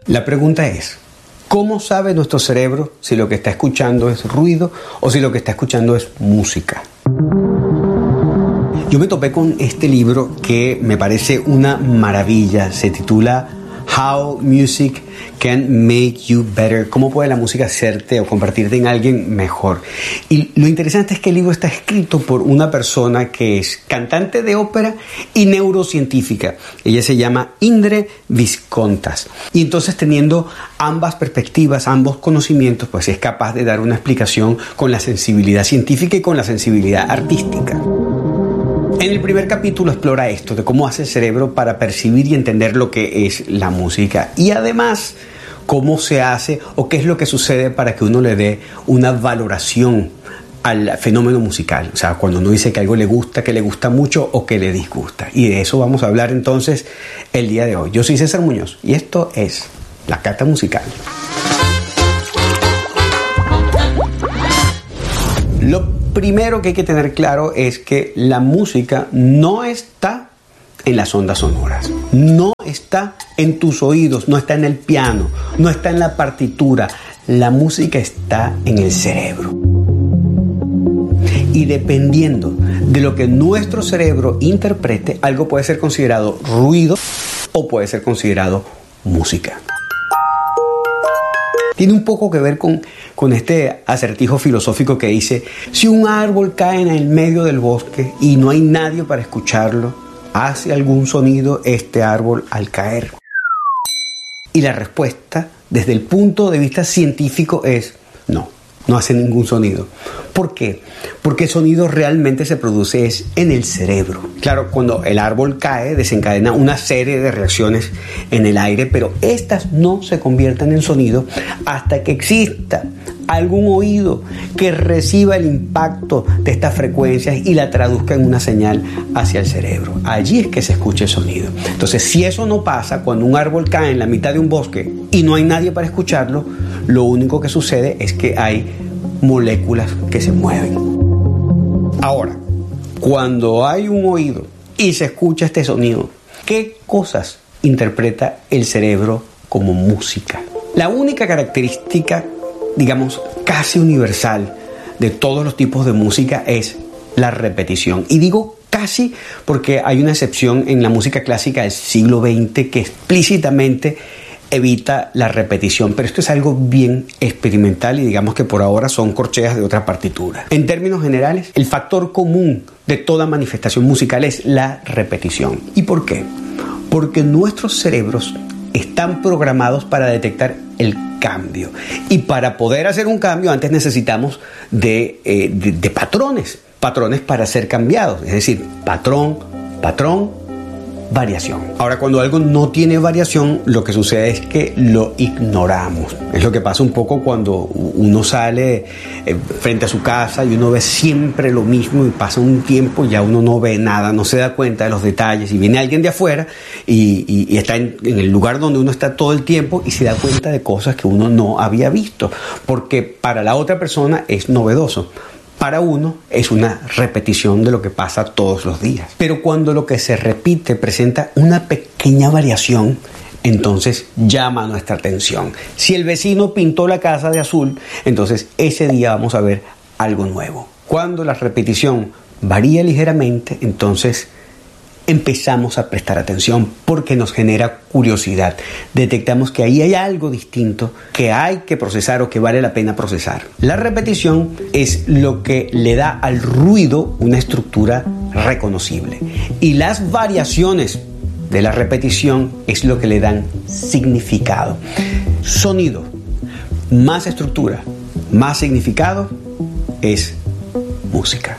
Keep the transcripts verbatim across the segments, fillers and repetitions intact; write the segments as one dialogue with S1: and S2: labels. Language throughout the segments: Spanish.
S1: La pregunta es, ¿cómo sabe nuestro cerebro si lo que está escuchando es ruido o si lo que está escuchando es música? Yo me topé con este libro que me parece una maravilla. Se titula How Music Can Make You Better. ¿Cómo puede la música hacerte o convertirte en alguien mejor? Y lo interesante es que el libro está escrito por una persona que es cantante de ópera y neurocientífica. Ella se llama Indre Viskontas. Y entonces, teniendo ambas perspectivas, ambos conocimientos, pues es capaz de dar una explicación con la sensibilidad científica y con la sensibilidad artística. En el primer capítulo explora esto de cómo hace el cerebro para percibir y entender lo que es la música y además cómo se hace o qué es lo que sucede para que uno le dé una valoración al fenómeno musical. O sea, cuando uno dice que algo le gusta, que le gusta mucho o que le disgusta. Y de eso vamos a hablar entonces el día de hoy. Yo soy César Muñoz y esto es La Cata Musical. Lo primero que hay que tener claro es que la música no está en las ondas sonoras, no está en tus oídos, no está en el piano, no está en la partitura. La música está en el cerebro. Y dependiendo de lo que nuestro cerebro interprete, algo puede ser considerado ruido o puede ser considerado música. Tiene un poco que ver con, con este acertijo filosófico que dice: si un árbol cae en el medio del bosque y no hay nadie para escucharlo, ¿hace algún sonido este árbol al caer? Y la respuesta, desde el punto de vista científico, es no, no hace ningún sonido. ¿Por qué? Porque el sonido realmente se produce es en el cerebro. Claro, cuando el árbol cae, desencadena una serie de reacciones en el aire, pero estas no se convierten en sonido hasta que exista algún oído que reciba el impacto de estas frecuencias y la traduzca en una señal hacia el cerebro. Allí es que se escucha el sonido. Entonces, si eso no pasa, cuando un árbol cae en la mitad de un bosque y no hay nadie para escucharlo, lo único que sucede es que hay moléculas que se mueven. Ahora, cuando hay un oído y se escucha este sonido, ¿qué cosas interpreta el cerebro como música? La única característica, digamos, casi universal de todos los tipos de música es la repetición. Y digo casi porque hay una excepción en la música clásica del siglo veinte que explícitamente evita la repetición, pero esto es algo bien experimental y digamos que por ahora son corcheas de otra partitura. En términos generales, el factor común de toda manifestación musical es la repetición. ¿Y por qué? Porque nuestros cerebros están programados para detectar el cambio y para poder hacer un cambio antes necesitamos de, eh, de, de patrones, patrones para ser cambiados, es decir, patrón, patrón, variación. Ahora, cuando algo no tiene variación, lo que sucede es que lo ignoramos. Es lo que pasa un poco cuando uno sale eh, frente a su casa y uno ve siempre lo mismo y pasa un tiempo y ya uno no ve nada, no se da cuenta de los detalles y viene alguien de afuera y, y, y está en, en el lugar donde uno está todo el tiempo y se da cuenta de cosas que uno no había visto, porque para la otra persona es novedoso. Para uno es una repetición de lo que pasa todos los días. Pero cuando lo que se repite presenta una pequeña variación, entonces llama nuestra atención. Si el vecino pintó la casa de azul, entonces ese día vamos a ver algo nuevo. Cuando la repetición varía ligeramente, entonces empezamos a prestar atención porque nos genera curiosidad. Detectamos que ahí hay algo distinto que hay que procesar o que vale la pena procesar. La repetición es lo que le da al ruido una estructura reconocible y las variaciones de la repetición es lo que le dan significado. Sonido más estructura más significado es música.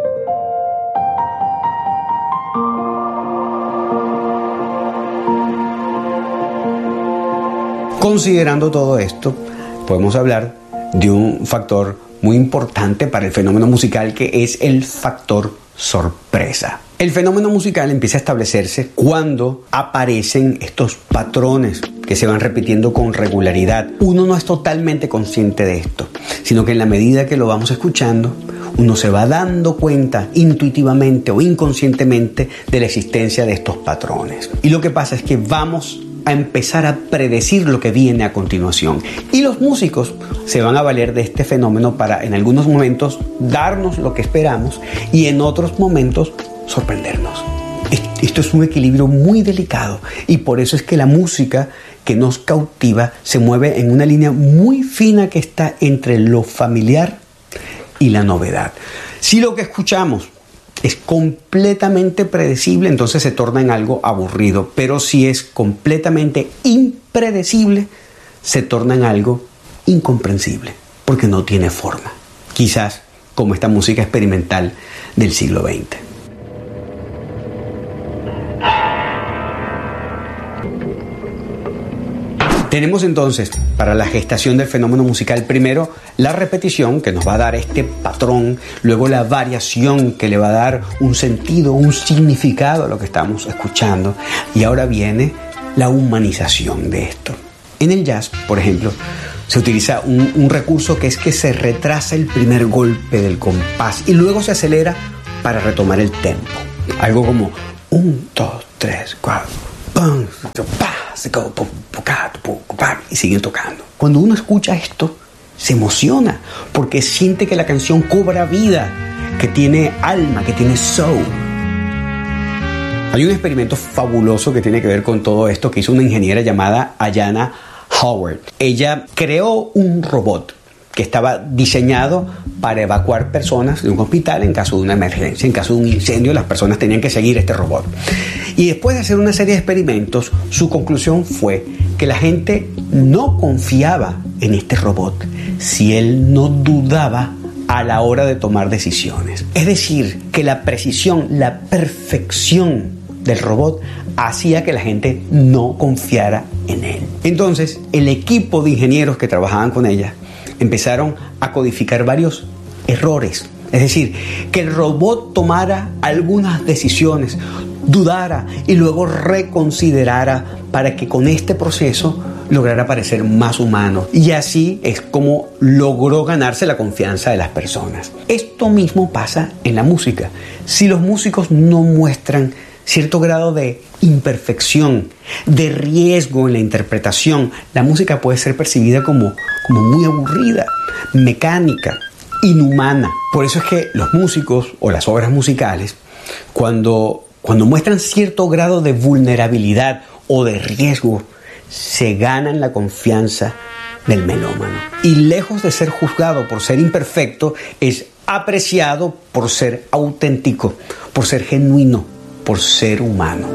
S1: Considerando todo esto, podemos hablar de un factor muy importante para el fenómeno musical que es el factor sorpresa. El fenómeno musical empieza a establecerse cuando aparecen estos patrones que se van repitiendo con regularidad. Uno no es totalmente consciente de esto, sino que en la medida que lo vamos escuchando, uno se va dando cuenta intuitivamente o inconscientemente de la existencia de estos patrones. Y lo que pasa es que vamos a empezar a predecir lo que viene a continuación. Y los músicos se van a valer de este fenómeno para en algunos momentos darnos lo que esperamos y en otros momentos sorprendernos. Esto es un equilibrio muy delicado y por eso es que la música que nos cautiva se mueve en una línea muy fina que está entre lo familiar y la novedad. Si lo que escuchamos es completamente predecible, entonces se torna en algo aburrido, pero si es completamente impredecible, se torna en algo incomprensible, porque no tiene forma. Quizás como esta música experimental del siglo veinte. Tenemos entonces, para la gestación del fenómeno musical, primero la repetición, que nos va a dar este patrón, luego la variación, que le va a dar un sentido, un significado a lo que estamos escuchando, y ahora viene la humanización de esto. En el jazz, por ejemplo, se utiliza un, un recurso que es que se retrasa el primer golpe del compás y luego se acelera para retomar el tempo. Algo como un, dos, tres, cuatro. Y siguen tocando. Cuando uno escucha esto, se emociona porque siente que la canción cobra vida, que tiene alma, que tiene soul. Hay un experimento fabuloso que tiene que ver con todo esto que hizo una ingeniera llamada Ayana Howard. Ella creó un robot que estaba diseñado para evacuar personas de un hospital en caso de una emergencia, en caso de un incendio. Las personas tenían que seguir este robot. Y después de hacer una serie de experimentos, su conclusión fue que la gente no confiaba en este robot si él no dudaba a la hora de tomar decisiones. Es decir, que la precisión, la perfección del robot hacía que la gente no confiara en él. Entonces, el equipo de ingenieros que trabajaban con ella empezaron a codificar varios errores. Es decir, que el robot tomara algunas decisiones, dudara y luego reconsiderara para que con este proceso lograra parecer más humano. Y así es como logró ganarse la confianza de las personas. Esto mismo pasa en la música. Si los músicos no muestran cierto grado de imperfección, de riesgo en la interpretación, la música puede ser percibida como, como muy aburrida, mecánica, inhumana. Por eso es que los músicos o las obras musicales, cuando, cuando muestran cierto grado de vulnerabilidad o de riesgo, se ganan la confianza del melómano. Y lejos de ser juzgado por ser imperfecto, es apreciado por ser auténtico, por ser genuino, por ser humano.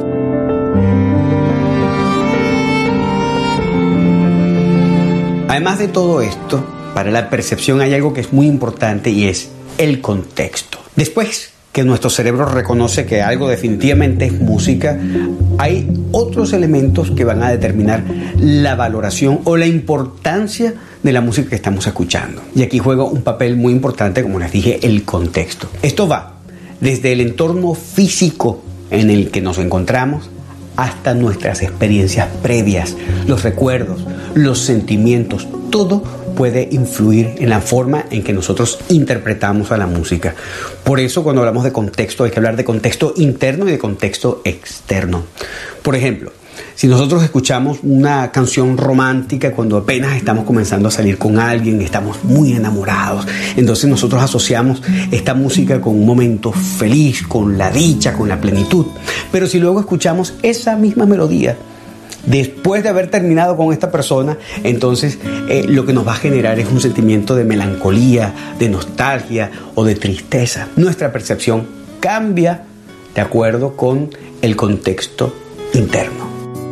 S1: Además de todo esto, para la percepción hay algo que es muy importante y es el contexto. Después que nuestro cerebro reconoce que algo definitivamente es música, hay otros elementos que van a determinar la valoración o la importancia de la música que estamos escuchando. Y aquí juega un papel muy importante, como les dije, el contexto. Esto va desde el entorno físico en el que nos encontramos hasta nuestras experiencias previas, los recuerdos, los sentimientos, todo puede influir en la forma en que nosotros interpretamos a la música. Por eso, cuando hablamos de contexto, hay que hablar de contexto interno y de contexto externo. Por ejemplo, si nosotros escuchamos una canción romántica cuando apenas estamos comenzando a salir con alguien, estamos muy enamorados, entonces nosotros asociamos esta música con un momento feliz, con la dicha, con la plenitud. Pero si luego escuchamos esa misma melodía después de haber terminado con esta persona, entonces eh, lo que nos va a generar es un sentimiento de melancolía, de nostalgia o de tristeza. Nuestra percepción cambia de acuerdo con el contexto interno.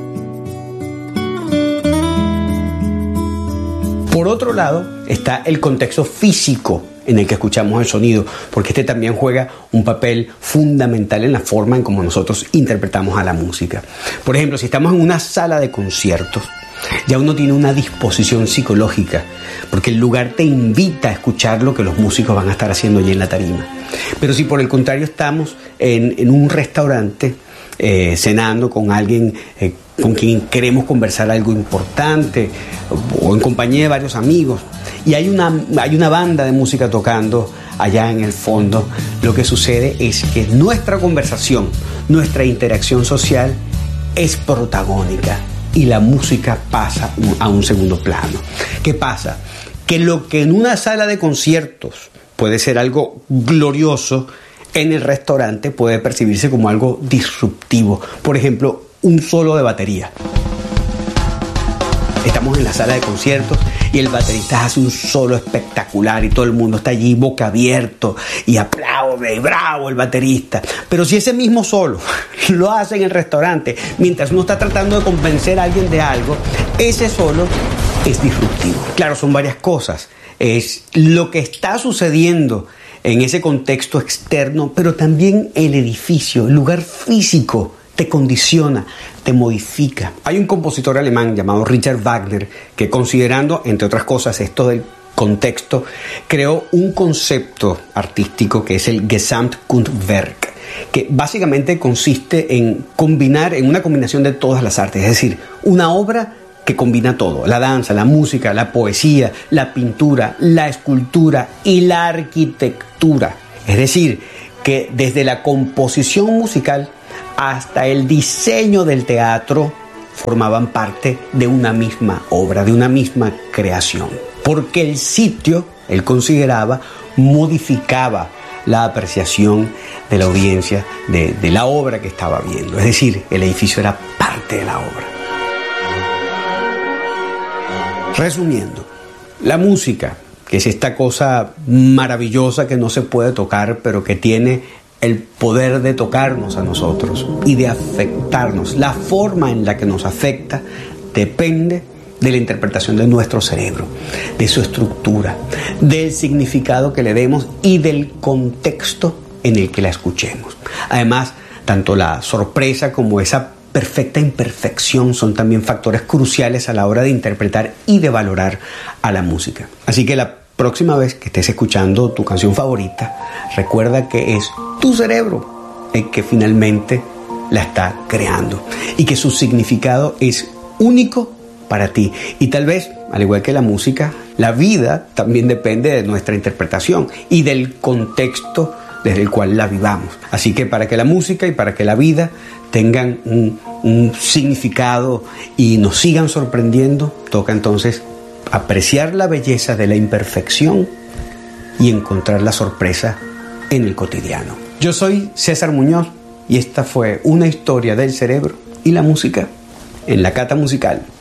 S1: Por otro lado, está el contexto físico en el que escuchamos el sonido, porque este también juega un papel fundamental en la forma en cómo nosotros interpretamos a la música. Por ejemplo, si estamos en una sala de conciertos, ya uno tiene una disposición psicológica, porque el lugar te invita a escuchar lo que los músicos van a estar haciendo allí en la tarima. Pero si por el contrario estamos en, en un restaurante, eh, cenando con alguien eh, con quien queremos conversar algo importante, o en compañía de varios amigos, y hay una, hay una banda de música tocando allá en el fondo, lo que sucede es que nuestra conversación, nuestra interacción social es protagónica y la música pasa a un segundo plano. ¿Qué pasa? Que lo que en una sala de conciertos puede ser algo glorioso, en el restaurante puede percibirse como algo disruptivo. Por ejemplo, un solo de batería. Estamos en la sala de conciertos y el baterista hace un solo espectacular y todo el mundo está allí boca abierto y aplaude y bravo el baterista. Pero si ese mismo solo lo hace en el restaurante mientras uno está tratando de convencer a alguien de algo, ese solo es disruptivo. Claro, son varias cosas. Es lo que está sucediendo en ese contexto externo, pero también el edificio, el lugar físico te condiciona, te modifica. Hay un compositor alemán llamado Richard Wagner que, considerando, entre otras cosas, esto del contexto, creó un concepto artístico que es el Gesamtkunstwerk, que básicamente consiste en combinar, en una combinación de todas las artes, es decir, una obra que combina todo: la danza, la música, la poesía, la pintura, la escultura y la arquitectura. Es decir, que desde la composición musical hasta el diseño del teatro formaban parte de una misma obra, de una misma creación. Porque el sitio, él consideraba, modificaba la apreciación de la audiencia de, de la obra que estaba viendo. Es decir, el edificio era parte de la obra. Resumiendo, la música, que es esta cosa maravillosa que no se puede tocar, pero que tiene el poder de tocarnos a nosotros y de afectarnos. La forma en la que nos afecta depende de la interpretación de nuestro cerebro, de su estructura, del significado que le demos y del contexto en el que la escuchemos. Además, tanto la sorpresa como esa perfecta imperfección son también factores cruciales a la hora de interpretar y de valorar a la música. Así que la próxima vez que estés escuchando tu canción favorita, recuerda que es tu cerebro el que finalmente la está creando y que su significado es único para ti. Y tal vez, al igual que la música, la vida también depende de nuestra interpretación y del contexto desde el cual la vivamos. Así que para que la música y para que la vida tengan un, un significado y nos sigan sorprendiendo, toca entonces apreciar la belleza de la imperfección y encontrar la sorpresa en el cotidiano. Yo soy César Muñoz y esta fue una historia del cerebro y la música en La Cata Musical.